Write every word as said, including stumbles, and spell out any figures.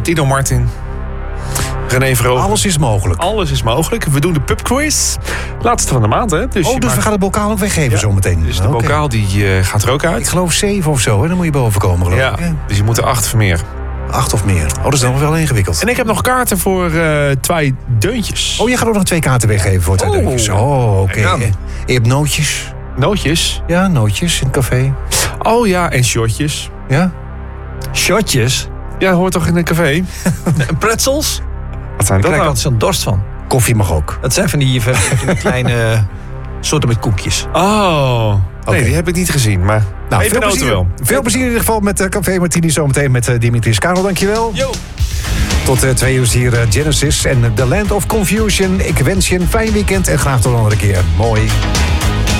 Tino Martin, René Vroger. Alles is mogelijk. Alles is mogelijk. We doen de pubquiz. Laatste van de maand, hè? Dus oh, dus maakt... we gaan de bokaal ook weggeven ja, zometeen. Dus de okay. bokaal die uh, gaat er ook uit. Ik geloof zeven of zo, hè? Dan moet je boven komen, geloof ja, ik. Ja, dus je moet er acht of meer. Acht of meer. Oh, dat is dan nog wel ingewikkeld. En ik heb nog kaarten voor uh, twee deuntjes. Oh, je gaat ook nog twee kaarten weggeven voor twee oh. deuntjes. Oh, oké. Okay. Je hebt nootjes. Nootjes? Ja, nootjes in het café. Oh ja, en shotjes. Ja? Shotjes? Ja, hoort toch in een café? En pretzels? Wat zijn dat dat nou? Ik krijg altijd zo'n dorst van. Koffie mag ook. Dat zijn van die, van die kleine soorten met koekjes. Oh, nee, okay. Die heb ik niet gezien, maar nou, veel plezier, wel. Veel plezier in ieder geval met uh, Café Martini zometeen met uh, Dimitris Karel, dankjewel. Yo. Tot uh, twee uur hier uh, Genesis en The Land of Confusion. Ik wens je een fijn weekend en graag tot een andere keer. Mooi.